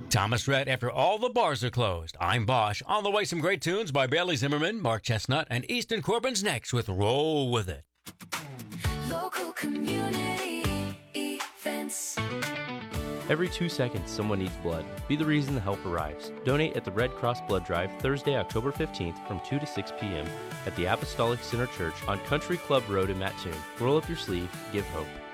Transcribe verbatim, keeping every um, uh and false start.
Thomas Rhett, after all the bars are closed. I'm Bosch. On the way, some great tunes by Bailey Zimmerman, Mark Chestnut, and Easton Corbin's next with Roll With It. Local community events. Every two seconds, someone needs blood. Be the reason the help arrives. Donate at the Red Cross Blood Drive Thursday, October fifteenth from two to six p.m. at the Apostolic Center Church on Country Club Road in Mattoon. Roll up your sleeve, give hope.